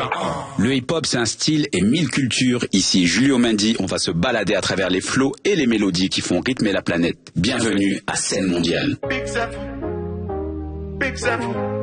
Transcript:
Le hip-hop, c'est un style et 1000 cultures. Ici, Julio Mendy, on va se balader à travers les flots et les mélodies qui font rythmer la planète. Bienvenue à Scène Mondiale. Big Zephyr.